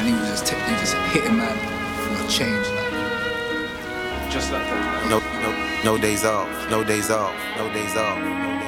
he was just hitting man for a change, like. Just like that. No days off, no days off, no days off, no days off.